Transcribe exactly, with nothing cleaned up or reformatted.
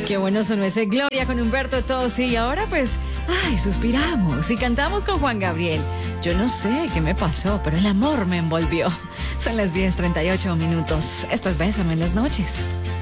Qué bueno sonó ese Gloria con Humberto Tozzi. Y ahora pues, ay, suspiramos y cantamos con Juan Gabriel. Yo no sé qué me pasó, pero el amor me envolvió. Son las diez treinta y ocho minutos. Esto es Bésame en las noches.